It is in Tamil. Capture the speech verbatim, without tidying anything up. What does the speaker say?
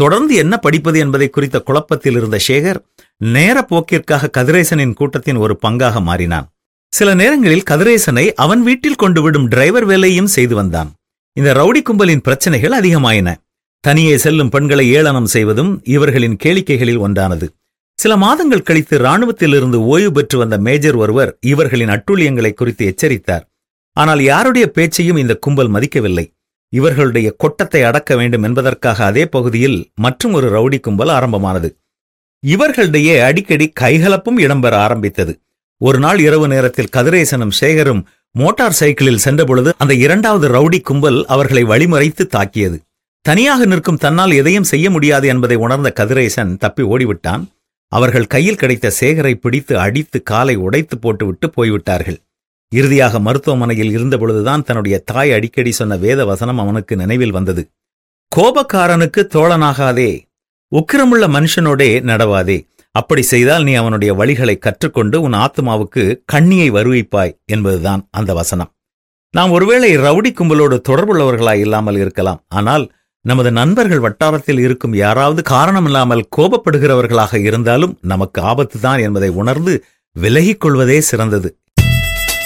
தொடர்ந்து என்ன படிப்பது என்பதை குறித்த குழப்பத்தில் இருந்த சேகர் நேர போக்கிற்காக கதிரேசனின் கூட்டத்தின் ஒரு பங்காக மாறினான். சில நேரங்களில் கதிரேசனை அவன் வீட்டில் கொண்டு விடும் டிரைவர் வேலையும் செய்து வந்தான். இந்த ரவுடி கும்பலின் பிரச்சனைகள் அதிகமாயின. தனியே செல்லும் பெண்களை ஏளனம் செய்வதும் இவர்களின் கேளிக்கைகளில் ஒன்றானது. சில மாதங்கள் கழித்து இராணுவத்திலிருந்து ஓய்வு பெற்று வந்த மேஜர் ஒருவர் இவர்களின் அட்டூழியங்களை குறித்து எச்சரித்தார். ஆனால் யாருடைய பேச்சையும் இந்த கும்பல் மதிக்கவில்லை. இவர்களுடைய கொட்டத்தை அடக்க வேண்டும் என்பதற்காக அதே பகுதியில் மற்றும் ஒரு ரவுடி கும்பல் ஆரம்பமானது. இவர்களிடையே அடிக்கடி கைகலப்பும் இடம்பெற ஆரம்பித்தது. ஒரு நாள் இரவு நேரத்தில் கதிரேசனும் சேகரும் மோட்டார் சைக்கிளில் சென்றபொழுது அந்த இரண்டாவது ரவுடி கும்பல் அவர்களை வழிமறைத்து தாக்கியது. தனியாக நிற்கும் தன்னால் எதையும் செய்ய முடியாது என்பதை உணர்ந்த கதிரேசன் தப்பி ஓடிவிட்டான். அவர்கள் கையில் கிடைத்த சேகரை பிடித்து அடித்து காலை உடைத்து போட்டுவிட்டு போய்விட்டார்கள். இறுதியாக மருத்துவமனையில் இருந்தபொழுதுதான் தன்னுடைய தாய் அடிக்கடி சொன்ன வேத வசனம் அவனுக்கு நினைவில் வந்தது. கோபக்காரனுக்கு தோழனாகாதே, உக்கிரமுள்ள மனுஷனோடே நடவாதே. அப்படி செய்தால் நீ அவனுடைய வழிகளை கற்றுக்கொண்டு உன் ஆத்மாவுக்கு கண்ணியை வருவிப்பாய் என்பதுதான் அந்த வசனம். நாம் ஒருவேளை ரவுடி கும்பலோடு தொடர்புள்ளவர்களாய் இல்லாமல் இருக்கலாம். ஆனால் நமது நண்பர்கள் வட்டாரத்தில் இருக்கும் யாராவது காரணமில்லாமல் கோபப்படுகிறவர்களாக இருந்தாலும் நமக்கு ஆபத்துதான் என்பதை உணர்ந்து விலகிக் கொள்வதே சிறந்தது.